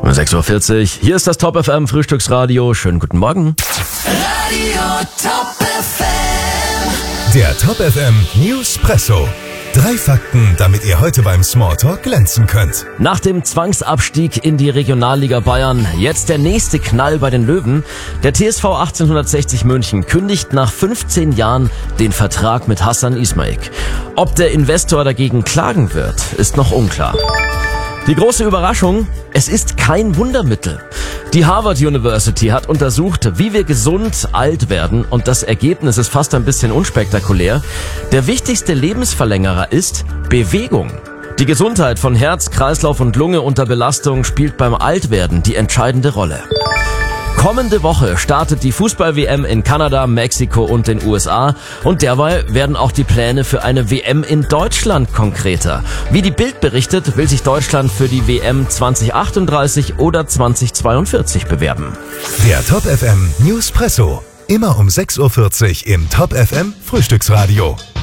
6:40 Uhr, hier ist das Top FM Frühstücksradio. Schönen guten Morgen. Radio Top FM. Der Top FM Newspresso. 3 Fakten, damit ihr heute beim Smalltalk glänzen könnt. Nach dem Zwangsabstieg in die Regionalliga Bayern, jetzt der nächste Knall bei den Löwen. Der TSV 1860 München kündigt nach 15 Jahren den Vertrag mit Hassan Ismail. Ob der Investor dagegen klagen wird, ist noch unklar. Die große Überraschung, es ist kein Wundermittel. Die Harvard University hat untersucht, wie wir gesund alt werden, und das Ergebnis ist fast ein bisschen unspektakulär. Der wichtigste Lebensverlängerer ist Bewegung. Die Gesundheit von Herz, Kreislauf und Lunge unter Belastung spielt beim Altwerden die entscheidende Rolle. Kommende Woche startet die Fußball-WM in Kanada, Mexiko und den USA. Und derweil werden auch die Pläne für eine WM in Deutschland konkreter. Wie die Bild berichtet, will sich Deutschland für die WM 2038 oder 2042 bewerben. Der Top FM Newspresso. Immer um 6:40 Uhr im Top FM Frühstücksradio.